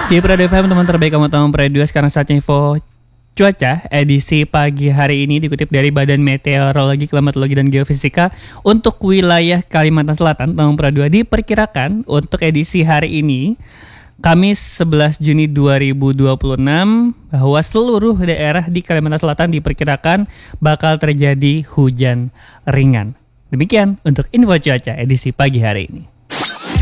Di Prado FM teman terbaik kamu tahu Prado, sekarang saatnya info cuaca edisi pagi hari ini dikutip dari Badan Meteorologi, Klimatologi dan Geofisika. Untuk wilayah Kalimantan Selatan tahun Prado diperkirakan untuk edisi hari ini Kamis 11 Juni 2026 bahwa seluruh daerah di Kalimantan Selatan diperkirakan bakal terjadi hujan ringan. Demikian untuk info cuaca edisi pagi hari ini.